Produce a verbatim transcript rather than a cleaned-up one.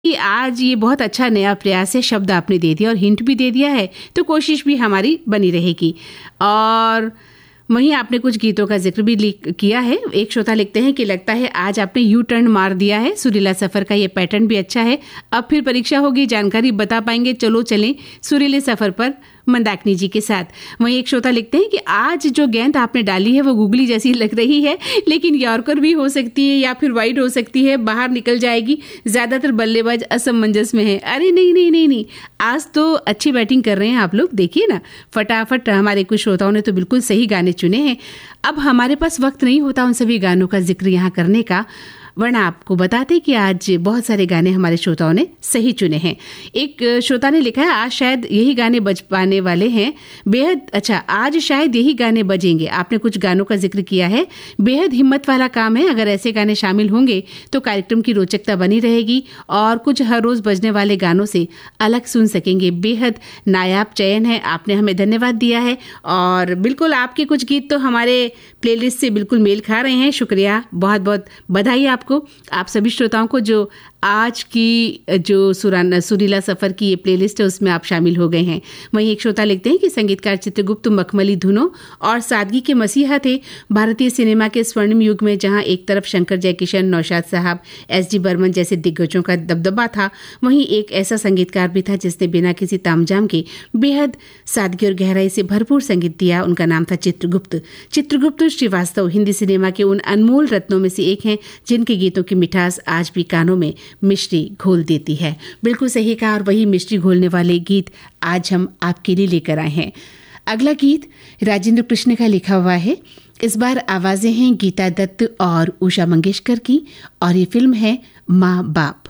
कि आज ये बहुत अच्छा नया प्रयास है, शब्द आपने दे दिया और हिंट भी दे दिया है, तो कोशिश भी हमारी बनी रहेगी। और वहीं आपने कुछ गीतों का जिक्र भी किया है। एक श्रोता लिखते हैं कि लगता है आज आपने यू टर्न मार दिया है, सुरीला सफ़र का ये पैटर्न भी अच्छा है। अब फिर परीक्षा होगी, जानकारी बता पाएंगे, चलो चलें सुरीले सफ़र पर मंदाकिनी जी के साथ। वहीं एक श्रोता लिखते हैं कि आज जो गेंद आपने डाली है वो गुगली जैसी लग रही है, लेकिन यॉर्कर भी हो सकती है या फिर वाइड हो सकती है, बाहर निकल जाएगी, ज़्यादातर बल्लेबाज असमंजस में है। अरे नहीं नहीं नहीं नहीं, आज तो अच्छी बैटिंग कर रहे हैं आप लोग, देखिए ना फटाफट। हमारे कुछ श्रोताओं ने तो बिल्कुल सही गाने चुने हैं। अब हमारे पास वक्त नहीं होता उन सभी गानों का जिक्र यहाँ करने का, वरना आपको बताते कि आज बहुत सारे गाने हमारे श्रोताओं ने सही चुने हैं। एक श्रोता ने लिखा है आज शायद यही गाने बज पाने वाले हैं, बेहद अच्छा, आज शायद यही गाने बजेंगे। आपने कुछ गानों का जिक्र किया है, बेहद हिम्मत वाला काम है। अगर ऐसे गाने शामिल होंगे तो कार्यक्रम की रोचकता बनी रहेगी और कुछ हर रोज बजने वाले गानों से अलग सुन सकेंगे। बेहद नायाब चयन है, आपने हमें धन्यवाद दिया है और बिल्कुल आपके कुछ गीत तो हमारे प्लेलिस्ट से बिल्कुल मेल खा रहे हैं। शुक्रिया, बहुत बहुत बधाई आपको, आप सभी श्रोताओं को जो आज की जो सुराना सुरीला सफ़र की ये प्लेलिस्ट है उसमें आप शामिल हो गए हैं। वहीं एक श्रोता लिखते हैं कि संगीतकार चित्रगुप्त मखमली धुनों और सादगी के मसीहा थे भारतीय सिनेमा के स्वर्णिम युग में, जहां एक तरफ शंकर जयकिशन, नौशाद साहब, एस डी बर्मन जैसे दिग्गजों का दबदबा था, वहीं एक ऐसा संगीतकार भी था जिसने बिना किसी तामझाम के बेहद सादगी और गहराई से भरपूर संगीत दिया। उनका नाम था चित्रगुप्त। चित्रगुप्त श्रीवास्तव हिंदी सिनेमा के उन अनमोल रत्नों में से एक हैं जिनके गीतों की मिठास आज भी कानों में मिश्री घोल देती है। बिल्कुल सही कहा, और वही मिश्री घोलने वाले गीत आज हम आपके लिए लेकर आए हैं। अगला गीत राजेंद्र कृष्ण का लिखा हुआ है। इस बार आवाजें हैं गीता दत्त और उषा मंगेशकर की, और ये फिल्म है माँ बाप।